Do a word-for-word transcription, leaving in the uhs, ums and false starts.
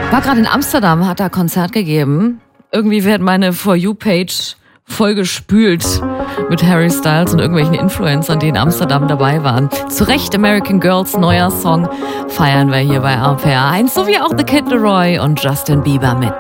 War gerade in Amsterdam, hat da Konzert gegeben. Irgendwie wird meine For You-Page voll gespült mit Harry Styles und irgendwelchen Influencern, die in Amsterdam dabei waren. Zu Recht, American Girls, neuer Song, feiern wir hier bei R P R eins, so wie auch The Kid Laroi und Justin Bieber mit